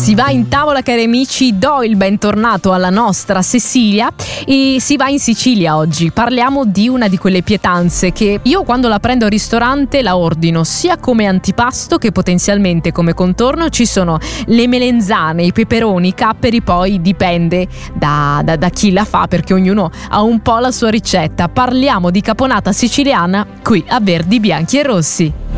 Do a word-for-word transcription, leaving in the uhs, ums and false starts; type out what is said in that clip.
Si va in tavola, cari amici, do il bentornato alla nostra Cecilia e si va in Sicilia oggi. Parliamo di una di quelle pietanze che io quando la prendo al ristorante la ordino sia come antipasto che potenzialmente come contorno. Ci sono le melenzane, i peperoni, i capperi, poi dipende da, da, da chi la fa, perché ognuno ha un po' la sua ricetta. Parliamo di caponata siciliana qui a Verdi, Bianchi e Rossi.